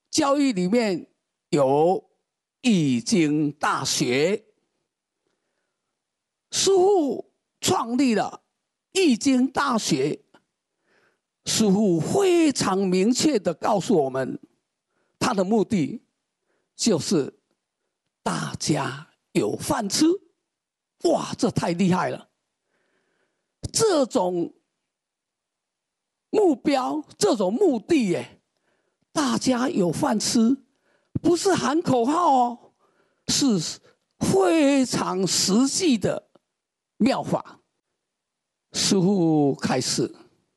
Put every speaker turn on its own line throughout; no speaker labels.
教育里面有易经大学，师父创立了易经大学。师父非常明确的告诉我们，他的目的就是大家有饭吃。哇，这太厉害了！这种目标，这种目的耶，大家有饭吃，不是喊口号哦，是非常实际的妙法。师父开示，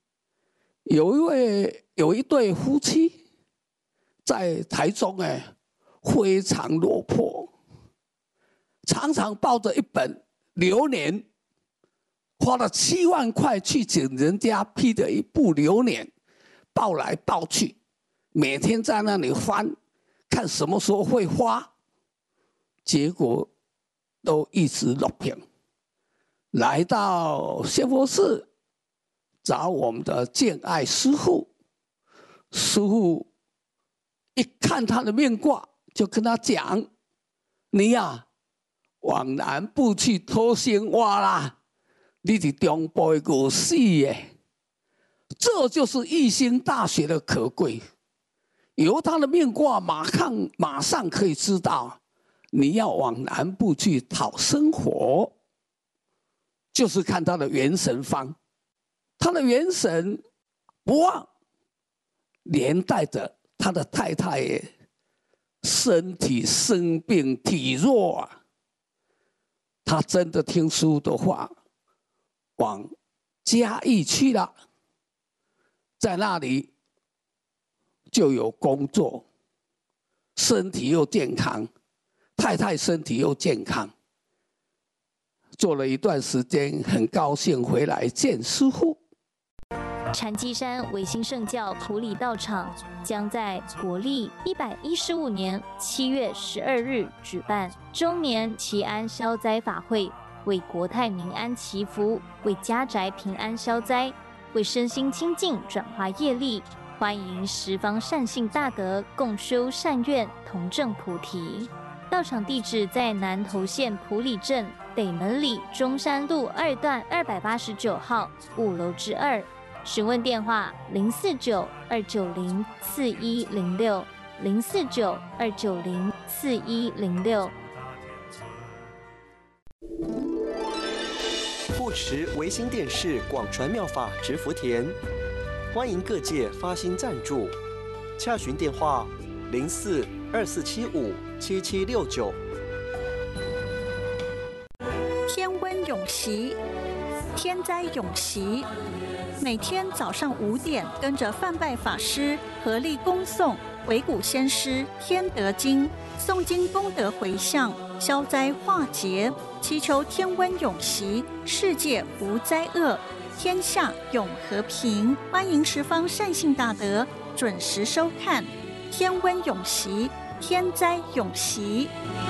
有一对夫妻在台中非常落魄，常常抱着一本流年，花了7万块去请人家批的一部流年，抱来抱去，每天在那里翻，看什么时候会花，结果都一直落平。来到仙佛寺找我们的建爱师父，师父一看他的命卦，就跟他讲：“你呀，往南部去偷生活啦，你是中部的牛死耶。”这就是易经大学的可贵，由他的命卦马上可以知道，你要往南部去讨生活，就是看他的元神方。他的元神不旺，连带着他的太太也身体生病体弱啊。他真的听师父的话，往嘉义去了，在那里就有工作，身体又健康，太太身体又健康。做了一段时间，很高兴回来见师父。
禅机山维新圣教埔里道场将在国历115年7月12日举办周年祈安消灾法会，为国泰民安祈福，为家宅平安消灾，为身心清净转化业力。欢迎十方善信大德共修善愿，同证菩提。道场地址在南投县埔里镇北门里中山路2段289号5楼之2。询问电话049-290-4106，049-290-4106。
护持维新电视广传妙法植福田，欢迎各界发心赞助，洽询电话04-2475-7769。
天温永习，天灾永习。每天早上5点，跟着范拜法师合力恭诵维古先师天德经，诵经功德回向，消灾化劫，祈求天温永习，世界无灾厄，天下永和平。欢迎十方善信大德准时收看天温永习，天灾永习。